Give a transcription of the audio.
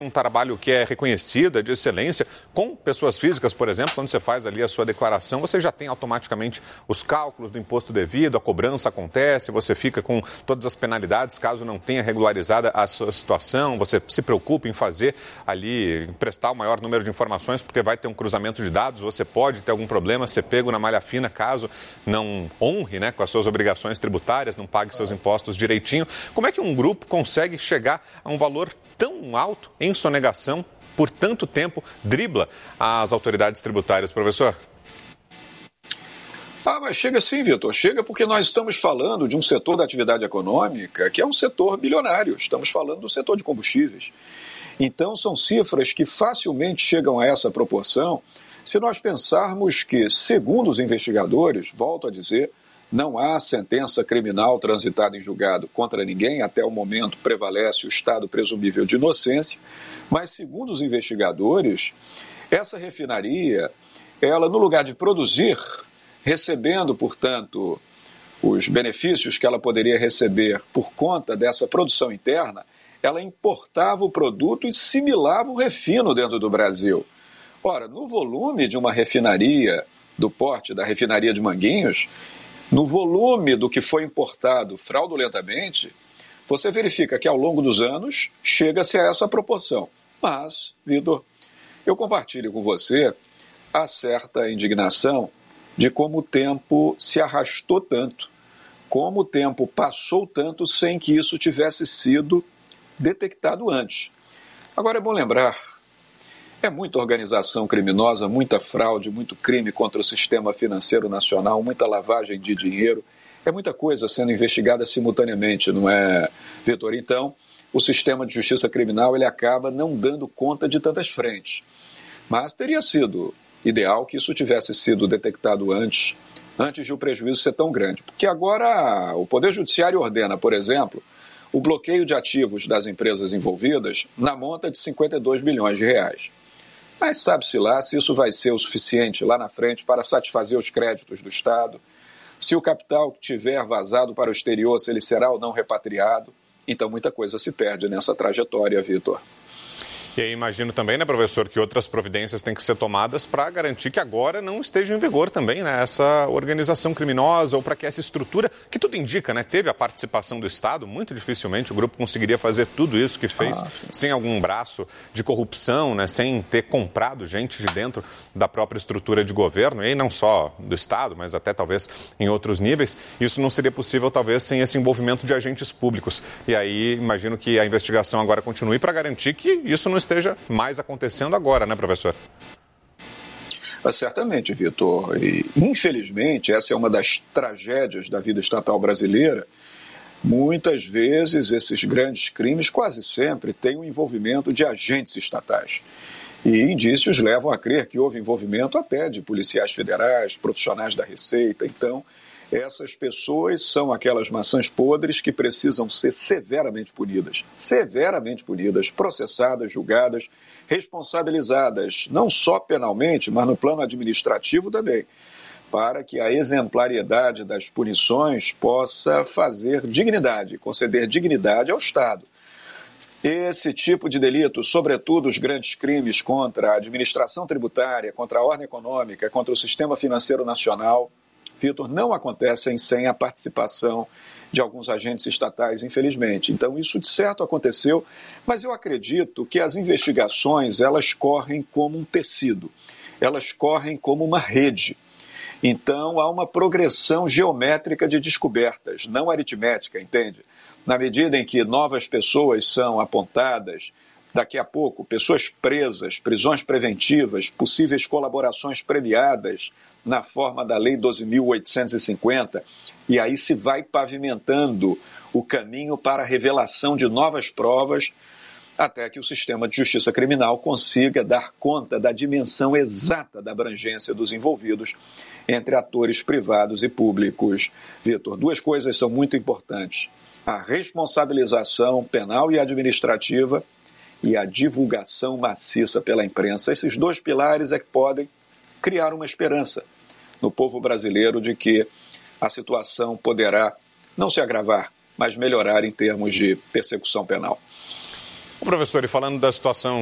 um trabalho que é reconhecido, é de excelência, com pessoas físicas, por exemplo, quando você faz ali a sua declaração, você já tem automaticamente os cálculos do imposto devido, a cobrança acontece, você fica com todas as penalidades caso não tenha regularizada a sua situação, você se preocupa em fazer ali, em prestar o maior número de informações, porque vai ter um cruzamento de dados, você pode ter algum problema, ser pego na malha fina caso não honre, né, com as suas obrigações tributárias, não pague seus impostos direitinho. Como é que um grupo consegue chegar a um valor tão alto em sonegação por tanto tempo, dribla as autoridades tributárias, professor? Mas chega sim, Vitor. Chega porque nós estamos falando de um setor da atividade econômica que é um setor bilionário. Estamos falando do setor de combustíveis. Então, são cifras que facilmente chegam a essa proporção se nós pensarmos que, segundo os investigadores, volto a dizer, não há sentença criminal transitada em julgado contra ninguém, até o momento prevalece o estado presumível de inocência, mas segundo os investigadores, essa refinaria, ela no lugar de produzir, recebendo, portanto, os benefícios que ela poderia receber por conta dessa produção interna, ela importava o produto e similava o refino dentro do Brasil. Ora, no volume de uma refinaria, do porte da refinaria de Manguinhos, no volume do que foi importado fraudulentamente, você verifica que ao longo dos anos chega-se a essa proporção. Mas, Vitor, eu compartilho com você a certa indignação de como o tempo se arrastou tanto, como o tempo passou tanto sem que isso tivesse sido detectado antes. Agora é bom lembrar, é muita organização criminosa, muita fraude, muito crime contra o sistema financeiro nacional, muita lavagem de dinheiro, é muita coisa sendo investigada simultaneamente, não é, Vitor? Então, o sistema de justiça criminal ele acaba não dando conta de tantas frentes. Mas teria sido ideal que isso tivesse sido detectado antes de o prejuízo ser tão grande. Porque agora o Poder Judiciário ordena, por exemplo, o bloqueio de ativos das empresas envolvidas na monta de 52 bilhões de reais. Mas sabe-se lá se isso vai ser o suficiente lá na frente para satisfazer os créditos do Estado, se o capital que tiver vazado para o exterior, se ele será ou não repatriado. Então muita coisa se perde nessa trajetória, Vitor. E aí imagino também, né, professor, que outras providências têm que ser tomadas para garantir que agora não esteja em vigor também, né, essa organização criminosa ou para que essa estrutura, que tudo indica, né, teve a participação do Estado, muito dificilmente o grupo conseguiria fazer tudo isso que fez sem algum braço de corrupção, né, sem ter comprado gente de dentro da própria estrutura de governo, e aí não só do Estado, mas até talvez em outros níveis. Isso não seria possível talvez sem esse envolvimento de agentes públicos. E aí imagino que a investigação agora continue para garantir que isso não esteja mais acontecendo agora, né, professor? Certamente, Vitor. E, infelizmente, essa é uma das tragédias da vida estatal brasileira. Muitas vezes, esses grandes crimes, quase sempre, têm o envolvimento de agentes estatais. E indícios levam a crer que houve envolvimento até de policiais federais, profissionais da Receita. Então, essas pessoas são aquelas maçãs podres que precisam ser severamente punidas, processadas, julgadas, responsabilizadas, não só penalmente, mas no plano administrativo também, para que a exemplariedade das punições possa fazer dignidade, conceder dignidade ao Estado. Esse tipo de delito, sobretudo os grandes crimes contra a administração tributária, contra a ordem econômica, contra o sistema financeiro nacional, Vitor, não acontecem sem a participação de alguns agentes estatais, infelizmente. Então, isso de certo aconteceu, mas eu acredito que as investigações, elas correm como um tecido, elas correm como uma rede. Então, há uma progressão geométrica de descobertas, não aritmética, entende? Na medida em que novas pessoas são apontadas, daqui a pouco, pessoas presas, prisões preventivas, possíveis colaborações premiadas na forma da Lei 12.850, e aí se vai pavimentando o caminho para a revelação de novas provas, até que o sistema de justiça criminal consiga dar conta da dimensão exata da abrangência dos envolvidos entre atores privados e públicos. Vitor, duas coisas são muito importantes: a responsabilização penal e administrativa e a divulgação maciça pela imprensa. Esses dois pilares é que podem criar uma esperança no povo brasileiro de que a situação poderá não se agravar, mas melhorar em termos de persecução penal. O professor, e falando da situação